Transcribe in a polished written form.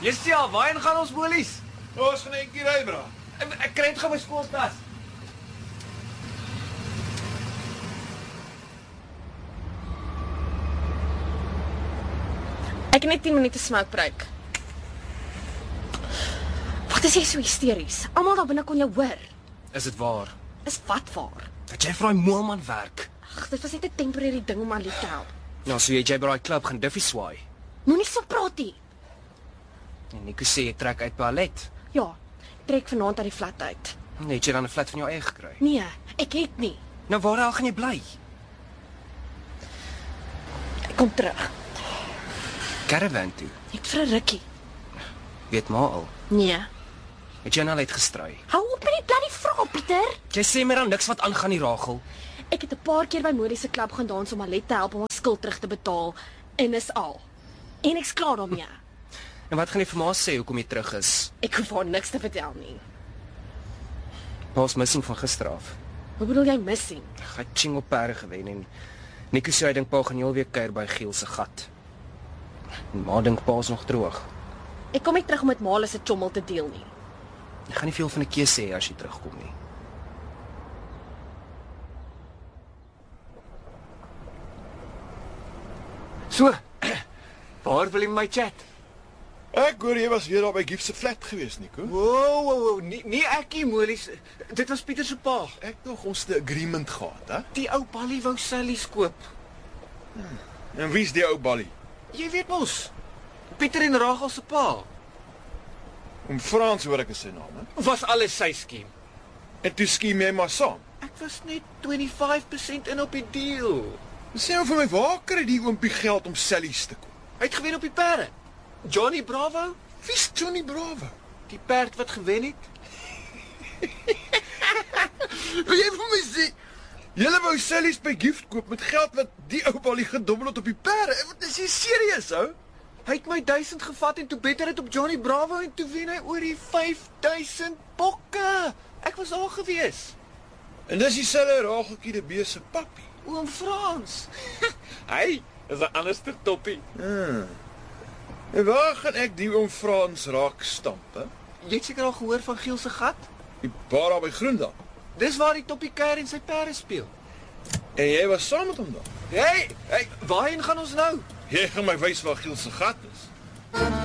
Yes ja, waarheen gaan ons Molies? Ons gaan netjie ry, bra. Ek kry dit gou my skooltas. Ek het net 10 minute smoke break. Wat is jy so hysteries? Almal daar binne kon jou hoor. Is dit waar? Is wat waar? Dat jy vir daai moelman werk? Ag, dit was net 'n temporary ding om Alet te help. Nou, so jy by daai klub gaan duffie swaai. Moenie so praat nie. En Nico sê jy trek uit by Alet. Ja, trek vanaand uit die flat uit. Nee, het jy dan 'n flat van jou eie gekry? Nee, ek het nie. Nou waar al gaan jy bly? Ek kom terug. Caravan toe. Net vir 'n rukkie. Weet maar al. Nee. Het jy nou net gestry? Hou op met die bloody vra, Pieter. Jy sê my dan niks wat aangaan nie, Rachel. Ek het 'n paar keer by Modi se klub gaan dans om Alet te help om haar skuld terug te betaal en is al. En ek's klaar daarmee. En wat gaan jy vir ma sê hoekom jy terug is? Ek hoef haar niks te vertel nie. Pa's missing van gister af. Wat bedoel jy missing? Hy het ching op perde gewen en Nico sê hy dink pa gaan heel weer kuier by Giel se gat. En ma dink pa's nog droog. Ek kom nie terug om met Male se chommel te deel nie. Jy gaan nie veel van 'n keuse hê as jy terugkom nie. So, waar wil jy my chat? Ek hoor jy was weer daar by Gief se flat gewees, Nico. Wow, nie ekkie Molies. Dit was Pieter se pa. Ek nog ons 'n agreement gehad, hè? Die ou Ballie wou Sally's koop. En wie's die ou Ballie? Jy weet mos. Pieter en Rachel se pa. Om Frans hoor ek is sy naam, hè? Was alles sy skiem. En toe skiem jy maar saam. Ek was net 25% in op die deal. Sê nou vir my, waar kry die oompie geld om Sally's te koop? Hy het gewen op die perde. Johnny Bravo, Wie's Johnny Bravo? die perd wat gewen het. Wil jy vir my sê, julle wou Sally's by Gift koop met geld wat die ou Ballie gedobbel het op die perde? Wat is jy serieus, ou? Hy het my 1000 gevat en toe beter dit op Johnny Bravo en toe wen hy oor die 5000 bokke. Ek was daar gewees. En dis dieselfde Racheltjie die bees se pappie. Oom Frans. Hy is 'n anderste toppie. En waar gaan ek die oom Frans raak stamp, hè? Jy het seker al gehoor van Giel se gat? Die bar daar by Groendal. Dis waar die toppie kuier en sy perde speel. En jy was saam met hom daar. Hey, waarheen gaan ons nou? Jy gaan my wys waar Giel se gat is.